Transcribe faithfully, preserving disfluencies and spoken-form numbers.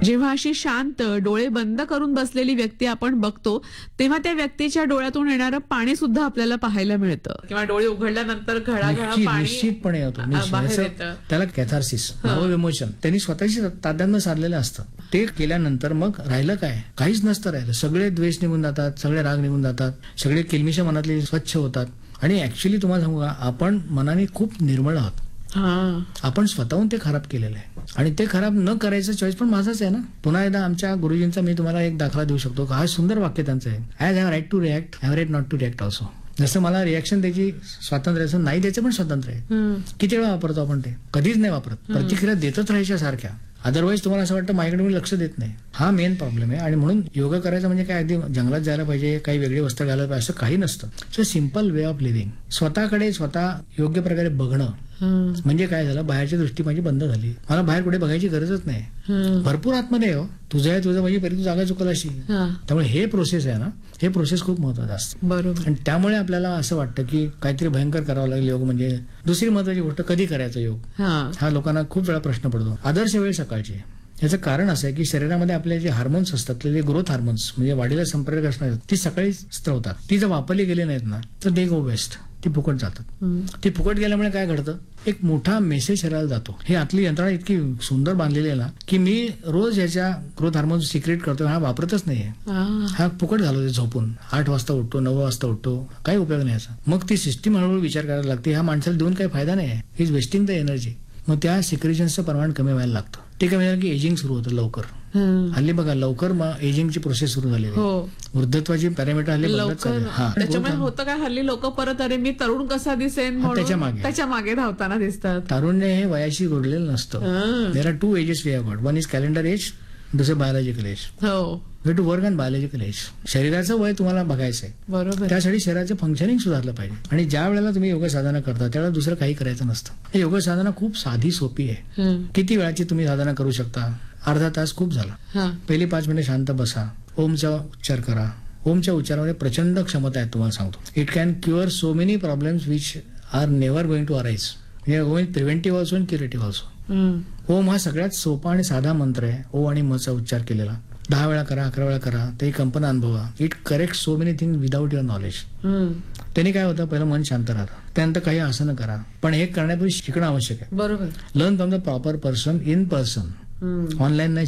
जेव्हा अशी शांत डोळे बंद करून बसलेली व्यक्ती आपण बघतो तेव्हा त्या व्यक्तीच्या डोळ्यातून येणारं पाणी सुद्धा आपल्याला पाहायला मिळतं किंवा डोळे उघडल्यानंतर घळाघळा निश्चित- पाणी निश्चितपणे होतो आ- निश्चित. बाहेर असं येतं. त्याला कॅथार्सिस विमोचन त्यांनी स्वतःशी तादात्म्य साधलेलं असतं. ते केल्यानंतर मग राहिलं काय? काहीच नसतं राहिलं. सगळे द्वेष निघून जातात, सगळे राग निघून जातात, सगळे किलमिशा मनातले स्वच्छ होतात. आणि ऍक्च्युली तुम्हाला सांगू का, आपण मनाने खूप निर्मळ आहोत. हा. आपण स्वतःहून ते खराब केलेलं आहे आणि ते खराब न करायचं चॉईस पण माझाच आहे ना. पुन्हा एकदा आमच्या गुरुजींचा मी तुम्हाला एक दाखला देऊ शकतो. हा सुंदर वाक्य त्यांचं आहे, I have right to react, have right not to react also. जसं मला रिॲक्शन द्यायची स्वातंत्र्य असं नाही द्यायचं पण स्वातंत्र्य आहे. हम्म. किती वेळा वापरतो आपण ते? कधीच नाही वापरत. प्रतिक्रिया देतच राहायच्या सारख्या. अदरवाईज तुम्हाला असं वाटतं माझ्याकडे मी लक्ष देत नाही. हा मेन प्रॉब्लेम आहे. आणि म्हणून योगा करायचं म्हणजे काय अगदी जंगलात जायला पाहिजे, काही वेगळी वस्त्र घालायला पाहिजे असं काही नसतं. It's a simple way of living. स्वतःकडे स्वतः योग्य प्रकारे बघणं हम्म. म्हणजे काय झालं, बाहेरची दृष्टी माझी बंद झाली. मला बाहेर कुठे बघायची गरजच नाही. हम्म. भरपूर आतमध्ये आहे हो. तुझं आहे तुझं म्हणजे परी तू जागा चुकल अशी. हा. त्यामुळे हे प्रोसेस आहे ना, हे प्रोसेस खूप महत्वाचं असतं. बरोबर. आणि त्यामुळे आपल्याला असं वाटतं की काहीतरी भयंकर करावं लागेल योग म्हणजे. दुसरी महत्वाची गोष्ट, कधी करायचं योग, हा. हा लोकांना खूप वेळा प्रश्न पडतो. आदर्श वेळ सकाळची. याचं कारण असं आहे की शरीरामध्ये आपले जे हार्मोन्स असतात, आपले ग्रोथ हार्मोन्स म्हणजे वाढीला संपर्क असणार, ती सकाळी स्त्रवतात. ती जर वापरली गेली नाहीत ना तर दे गो वेस्ट, ती फुकट जातात. हम्म. ती फुकट गेल्यामुळे काय घडतं, एक मोठा मेसेज शरीराला जातो. ही आतली यंत्रणा इतकी सुंदर बांधलेली आहे ना की मी रोज याच्या ग्रोथ हार्मोन सिक्रेट करतो, हा वापरतच नाहीये. हा. हा फुकट घालवते झोपून. आठ वाजता उठतो, नऊ वाजता उठतो, काही उपयोग नाही याचा. मग ती सिस्टीम हळूहळू विचार करायला लागते, ह्या माणसाला देऊन काही फायदा नाही आहे, he is wasting the energy. मग त्या सिक्रेशनचं प्रमाण कमी व्हायला लागतं. ते कमी झालं की एजिंग सुरू होतं लवकर. हम्म. हल्ली बघा लवकर मग एजिंगची प्रोसेस सुरू झालेली आहे. हो. वृद्धत्वाची पॅरामीटर हल्ली बदलत लवकर चालले. हा. त्याच्यामुळे होतं काय, हल्ली लोक परत अरे मी तरुण कसा दिसेन हा, त्याच्या म्हणून मागे. त्याच्या मागे धावताना दिसतात. तारुण्य हे वयाशी जोडलेलं नसतं. हं. There are to edges we have got. One is calendar age, दुसरं बायोलॉजिकल एज. हो. Way to work on biological age. शरीराचं वय तुम्हाला बघायचं आहे, बरोबर. त्यासाठी शरीराचं फंक्शनिंग सुधारलं पाहिजे. आणि ज्या वेळेला तुम्ही योग साधना करता त्यावेळेला दुसरं काही करायचं नसतं. हे योग साधना खूप साधी सोपी आहे. हं. किती वेळाची तुम्ही साधना करू शकता? अर्धा तास खूप झाला. हा. पहिली पाच मिनिटं शांत बसा, ओमचा उच्चार करा. ओमच्या उच्चारामध्ये प्रचंड क्षमता आहे तुम्हाला सांगतो. It can cure so many problems which are never going to arise. Om is preventive also and curative also. हं. ओम हा सगळ्यात सोपा आणि साधा मंत्र आहे. ओ आणि मचा उच्चार केलेला दहा वेळा करा, अकरा वेळा करा, ते कंपन अनुभवा. It correct so many thing without your knowledge. हं. त्यांनी काय होतं, पहिलं मन शांत राहतं, त्यानंतर काही आसनं करा. पण हे करण्यापूर्वी शिकणं आवश्यक आहे. बरोबर. Learn from the proper person in person. हं. ऑनलाईन नाही